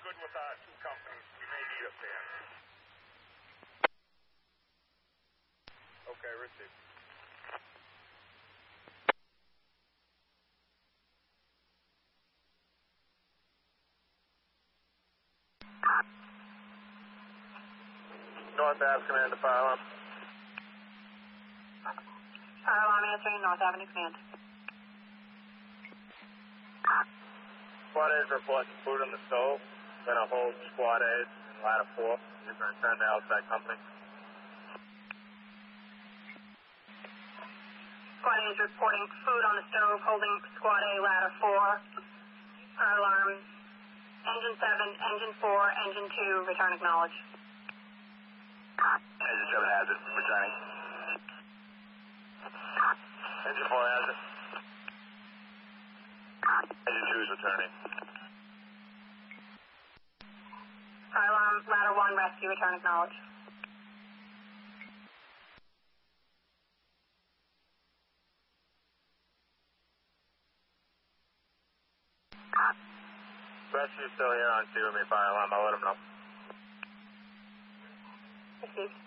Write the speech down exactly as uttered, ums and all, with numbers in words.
good with our two companies. We may need up there. Okay, received. North Ave, command to fire alarm. Fire alarm answering, North Avenue command. Squad A's reporting food on the stove. Then I'll hold Squad A's in ladder four. You're going to turn to outside company. Squad A is reporting food on the stove, holding Squad A ladder four. Fire alarm, engine seven, engine four, engine two, return acknowledge. Engine seven has it, returning. Engine four has it. Engine two is returning. Fire alarm, ladder one, rescue, return acknowledge. Rescue's still here on two with me, fire alarm. I'll let him know. Received.